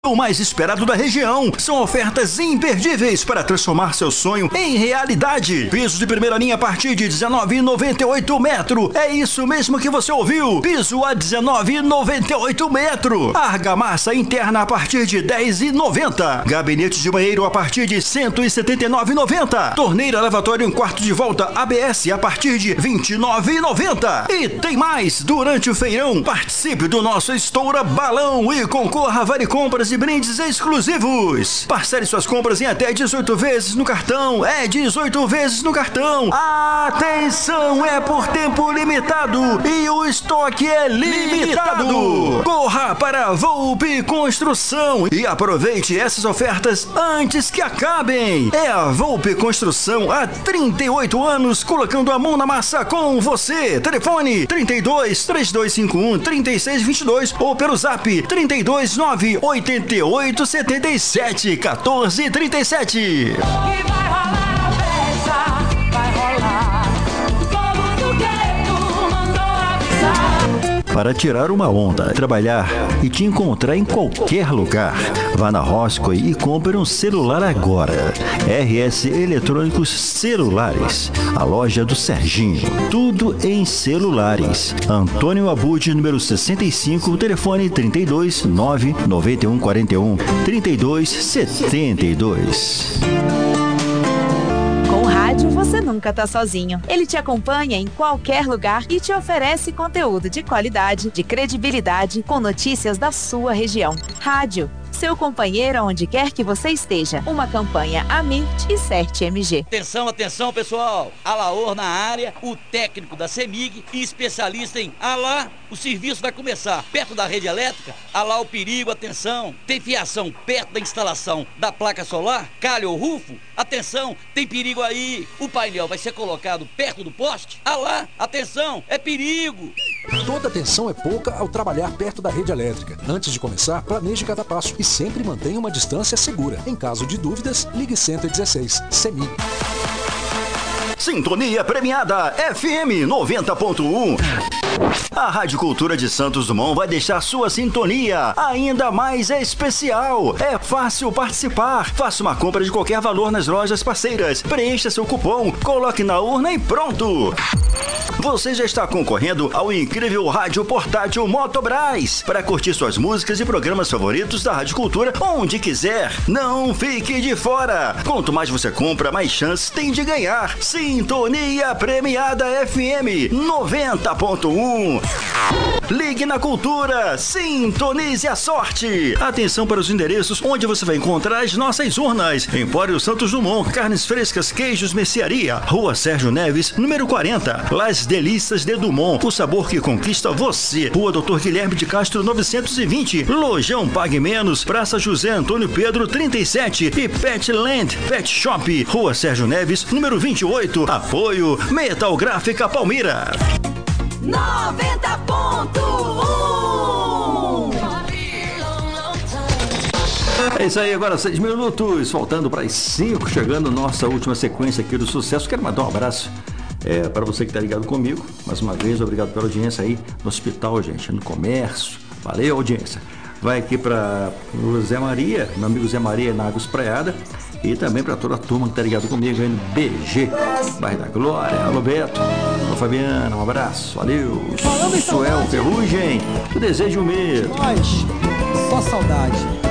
O mais esperado da região. São ofertas imperdíveis para transformar seu sonho em realidade. Piso de primeira linha a partir de R$19,98 metro. É isso mesmo que você ouviu. Piso a R$19,98 metro. Argamassa interna a partir de R$10,90. Gabinete de banheiro a partir de R$179,90. Torneira lavatório em quarto de volta ABS a partir de R$29,90. E tem mais. Durante o feirão, participe do nosso Estoura Balão e concorra a várias compras e brindes exclusivos. Parcele suas compras em até 18 vezes no cartão. 18 vezes no cartão. Atenção, é por tempo limitado e o estoque é limitado. Corra para a Volpe Construção e aproveite essas ofertas antes que acabem. É a Volpe Construção há 38 anos colocando a mão na massa com você. Telefone 32 3251 3622 ou pelo zap 32 988 77 14 37. E vai rolar a festa, vai rolar. O povo do gueto mandou avisar. Para tirar uma onda, trabalhar e te encontrar em qualquer lugar, vá na Roscoe e compre um celular agora. RS Eletrônicos Celulares, a loja do Serginho. Tudo em celulares. Antônio Abud, número 65, telefone 32 991 41 32 72. Com o rádio, você nunca tá sozinho. Ele te acompanha em qualquer lugar e te oferece conteúdo de qualidade, de credibilidade, com notícias da sua região. Rádio, seu companheiro onde quer que você esteja. Uma campanha Amit e CERT-MG. Atenção, atenção, pessoal. Alaor na área, o técnico da CEMIG e especialista em Alá. O serviço vai começar perto da rede elétrica. Alá o perigo, atenção. Tem fiação perto da instalação da placa solar? Calha ou rufo? Atenção, tem perigo aí. O painel vai ser colocado perto do poste? Alá, atenção, é perigo. Toda atenção é pouca ao trabalhar perto da rede elétrica. Antes de começar, planeje cada passo e sempre mantenha uma distância segura. Em caso de dúvidas, ligue 116. CEMIG. Sintonia premiada FM 90.1. A Rádio Cultura de Santos Dumont vai deixar sua sintonia ainda mais especial. É fácil participar. Faça uma compra de qualquer valor nas lojas parceiras. Preencha seu cupom, coloque na urna e pronto. Você já está concorrendo ao incrível rádio portátil Motobras para curtir suas músicas e programas favoritos da Rádio Cultura onde quiser. Não fique de fora. Quanto mais você compra, mais chances tem de ganhar. Sintonia premiada FM 90.1. Ligue na Cultura, sintonize a sorte. Atenção para os endereços onde você vai encontrar as nossas urnas. Empório Santos Dumont, carnes frescas, queijos, mercearia. Rua Sérgio Neves, número 40. Las Delícias de Dumont, o sabor que conquista você. Rua Doutor Guilherme de Castro 920. Lojão Pague Menos, Praça José Antônio Pedro 37 e Petland Pet Shop, Rua Sérgio Neves, número 28. Apoio Metal Gráfica Palmira. 90.1. É isso aí, agora 6 minutos, faltando para as 5, chegando nossa última sequência aqui do sucesso. Quero mandar um abraço para você que está ligado comigo. Mais uma vez, obrigado pela audiência aí no hospital, gente, no comércio. Valeu, audiência. Vai aqui para o Zé Maria, meu amigo Zé Maria na Água Espraiada. E também para toda a turma que está ligado comigo aí no BG, Bairro da Glória. Alô, Beto. Alô, Fabiana. Um abraço. Valeu. Suel Ferrugem. O desejo mesmo. Nós, só saudade.